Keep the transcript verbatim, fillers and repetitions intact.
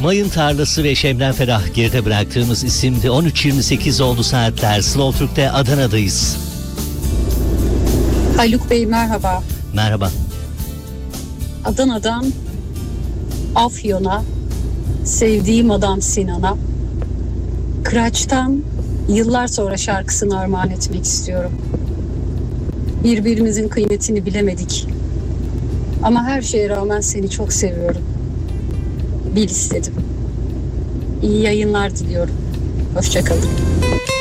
Mayın Tarlası ve Şebnem Ferah geride bıraktığımız isimdi. on üç yirmi sekiz oldu saatler. Slow Türk'te Adana'dayız. Haluk Bey merhaba. Merhaba. Adana'dan Afyon'a, sevdiğim adam Sinan'a, Kıraç'tan yıllar sonra şarkısını armağan etmek istiyorum. Birbirimizin kıymetini bilemedik. Ama her şeye rağmen seni çok seviyorum. Bil istedim. İyi yayınlar diliyorum. Hoşça kalın.